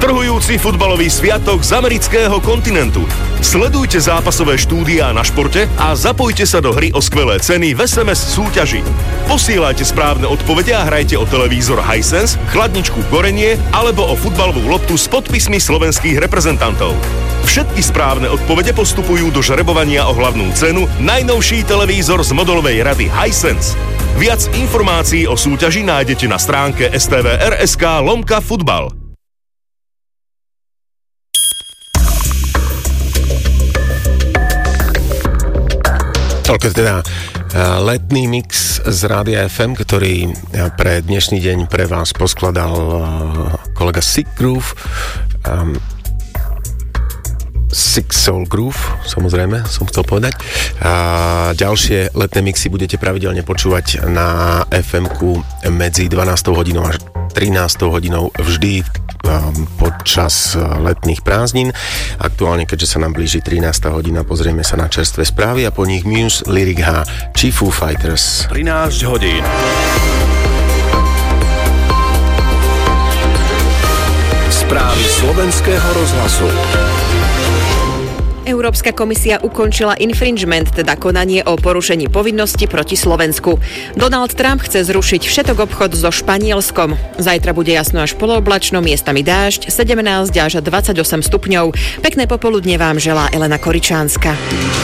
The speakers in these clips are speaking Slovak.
Strhujúci futbalový sviatok z amerického kontinentu. Sledujte zápasové štúdiá na Športe a zapojte sa do hry o skvelé ceny v SMS súťaži. Posielajte správne odpovede a hrajte o televízor Hisense, chladničku Gorenie alebo o futbalovú loptu s podpismi slovenských reprezentantov. Všetky správne odpovede postupujú do žrebovania o hlavnú cenu najnovší televízor z modelovej rady Hisense. Viac informácií o súťaži nájdete na stránke stvr.sk/futbal. Toľko teda letný mix z Rádia FM, ktorý pre dnešný deň pre vás poskladal kolega Sick Groove. Six Soul Groove, samozrejme, som chcel povedať. A ďalšie letné mixy budete pravidelne počúvať na FM-ku medzi 12 hodinou až 13 hodinou vždy počas letných prázdnin. Aktuálne, keďže sa nám blíži 13. hodina, pozrieme sa na čerstvé správy a po nich Muse, Lyric H či Foo Fighters. 13 hodín. Správy slovenského rozhlasu. Európska komisia ukončila infringement, teda konanie o porušení povinnosti proti Slovensku. Donald Trump chce zrušiť všetok obchod so Španielskom. Zajtra bude jasno až polooblačno, miestami dážď, 17 až 28 stupňov. Pekné popoludne vám želá Elena Koričánska.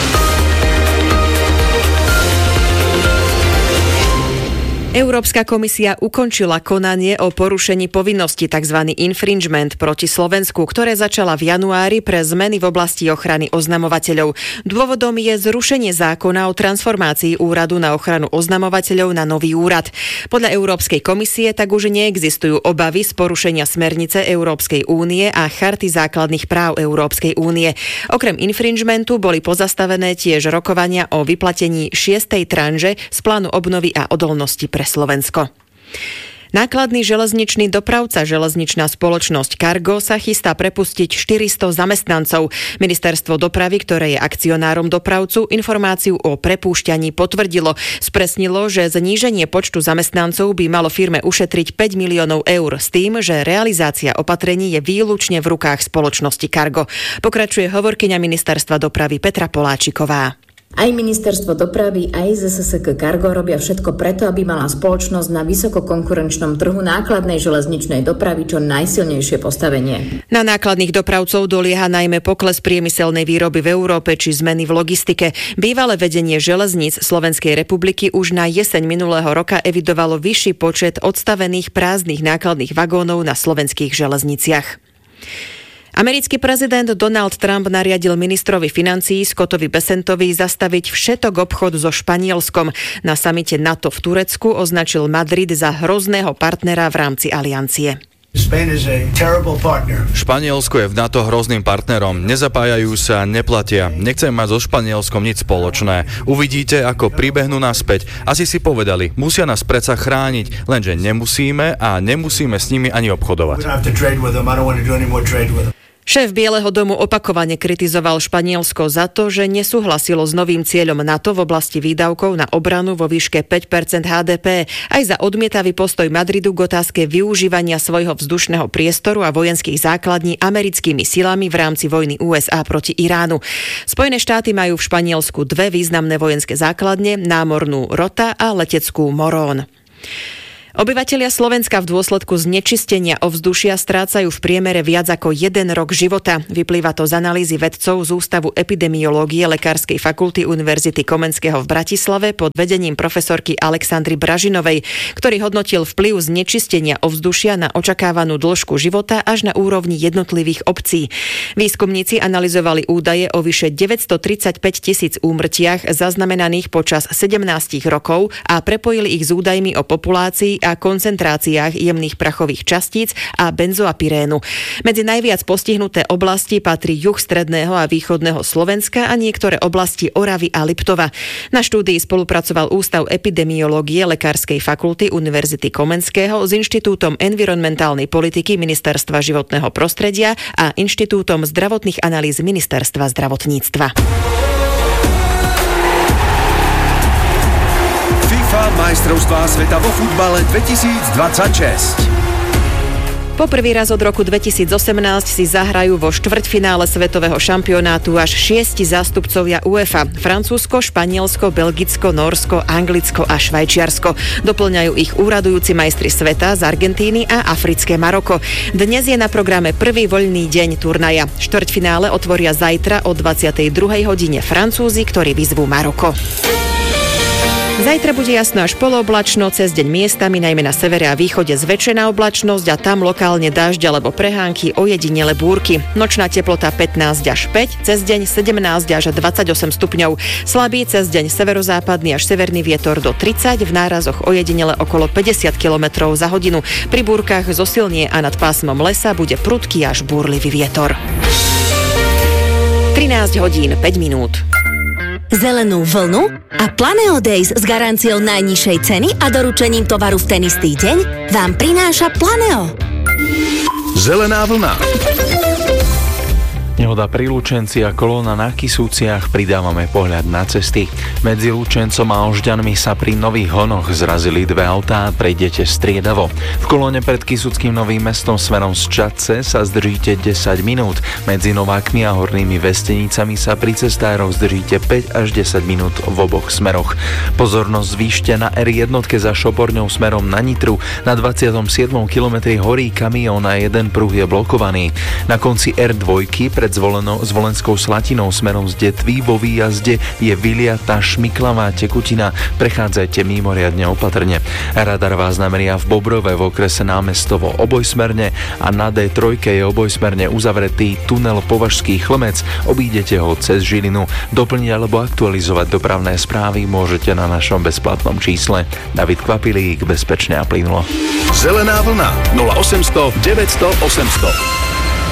Európska komisia ukončila konanie o porušení povinnosti tzv. Infringement proti Slovensku, ktoré začala v januári pre zmeny v oblasti ochrany oznamovateľov. Dôvodom je zrušenie zákona o transformácii úradu na ochranu oznamovateľov na nový úrad. Podľa Európskej komisie tak už neexistujú obavy z porušenia smernice Európskej únie a Charty základných práv Európskej únie. Okrem infringementu boli pozastavené tiež rokovania o vyplatení 6. tranže z plánu obnovy a odolnosti pre Slovensko. Nákladný železničný dopravca, železničná spoločnosť Cargo, sa chystá prepustiť 400 zamestnancov. Ministerstvo dopravy, ktoré je akcionárom dopravcu, informáciu o prepúšťaní potvrdilo. Spresnilo, že zníženie počtu zamestnancov by malo firme ušetriť 5 miliónov eur s tým, že realizácia opatrení je výlučne v rukách spoločnosti Cargo. Pokračuje hovorkyňa Ministerstva dopravy Petra Poláčiková. Aj Ministerstvo dopravy, aj ZSSK Cargo robia všetko preto, aby mala spoločnosť na vysokokonkurenčnom trhu nákladnej železničnej dopravy čo najsilnejšie postavenie. Na nákladných dopravcov dolieha najmä pokles priemyselnej výroby v Európe či zmeny v logistike. Bývalé vedenie železníc Slovenskej republiky už na jeseň minulého roka evidovalo vyšší počet odstavených prázdnych nákladných vagónov na slovenských železniciach. Americký prezident Donald Trump nariadil ministrovi financií Scottovi Bessentovi zastaviť všetok obchod so Španielskom. Na samite NATO v Turecku označil Madrid za hrozného partnera v rámci aliancie. Španielsko je v NATO hrozným partnerom. Nezapájajú sa, neplatia. Nechcem mať so Španielskom nič spoločné. Uvidíte, ako pribehnú naspäť. Asi si povedali, musia nás predsa chrániť, lenže nemusíme a nemusíme s nimi ani obchodovať. Šéf Bieleho domu opakovane kritizoval Španielsko za to, že nesúhlasilo s novým cieľom NATO v oblasti výdavkov na obranu vo výške 5% HDP, aj za odmietavý postoj Madridu k otázke využívania svojho vzdušného priestoru a vojenských základní americkými silami v rámci vojny USA proti Iránu. Spojené štáty majú v Španielsku dve významné vojenské základne, námornú Rota a leteckú Morón. Obyvatelia Slovenska v dôsledku znečistenia ovzdušia strácajú v priemere viac ako 1 rok života. Vyplýva to z analýzy vedcov z Ústavu epidemiológie Lekárskej fakulty Univerzity Komenského v Bratislave pod vedením profesorky Alexandry Bražinovej, ktorý hodnotil vplyv znečistenia ovzdušia na očakávanú dĺžku života až na úrovni jednotlivých obcí. Výskumníci analyzovali údaje o vyše 935 000 úmrtiach zaznamenaných počas 17 rokov a prepojili ich s údajmi o populácii a koncentráciách jemných prachových častíc a benzoapirénu. Medzi najviac postihnuté oblasti patrí juh stredného a východného Slovenska a niektoré oblasti Oravy a Liptova. Na štúdii spolupracoval Ústav epidemiológie Lekárskej fakulty Univerzity Komenského s Inštitútom environmentálnej politiky Ministerstva životného prostredia a Inštitútom zdravotných analýz Ministerstva zdravotníctva. Majstrovstvá sveta vo futbale 2026. Po prvý raz od roku 2018 si zahrajú vo štvrťfinále svetového šampionátu až 6 zástupcovia UEFA. Francúzsko, Španielsko, Belgicko, Nórsko, Anglicko a Švajčiarsko. Doplňajú ich úradujúci majstri sveta z Argentíny a africké Maroko. Dnes je na programe prvý voľný deň turnaja. Štvrťfinále otvoria zajtra o 22. hodine Francúzi, ktorí vyzvú Maroko. Zajtra bude jasno až polooblačno, cez deň miestami, najmä na severe a východe zväčšená oblačnosť a tam lokálne dážď alebo prehánky, ojedinele búrky. Nočná teplota 15 až 5, cez deň 17 až 28 stupňov. Slabý cez deň severozápadný až severný vietor do 30, v nárazoch ojedinele okolo 50 km za hodinu. Pri búrkach zosilnie a nad pásmom lesa bude prudký až búrlivý vietor. 13 hodín 5 minút. Zelenú vlnu a Planeo Days s garanciou najnižšej ceny a doručením tovaru v ten istý deň vám prináša Planeo. Zelená vlna. Nehoda pri Lučenci a kolóna na Kisúciach, pridávame pohľad na cesty. Medzi Lučencom a Ožďanmi sa pri Nových Honoch zrazili dve autá, prejdete striedavo. V kolóne pred Kisúckým Novým Mestom smerom z Čadce sa zdržíte 10 minút. Medzi Novákmi a Hornými Vestenicami sa pri cestároch zdržíte 5 až 10 minút v oboch smeroch. Pozornosť zvýšte na R1 za Šoporňou smerom na Nitru. Na 27. kilometri horí kamión a jeden pruh je blokovaný. Na konci R2 pred Zvolenskou Slatinou smerom z Detvy vo výjazde je vyliatá šmiklavá tekutina. Prechádzajte mimoriadne opatrne. Radar vás nameria v Bobrove v okrese Námestovo obojsmerne a na D3 je obojsmerne uzavretý tunel Považský Chlmec. Obídete ho cez Žilinu. Doplniť alebo aktualizovať dopravné správy môžete na našom bezplatnom čísle. David Kvapilík, bezpečne a plynulo. Zelená vlna 0800 900 800.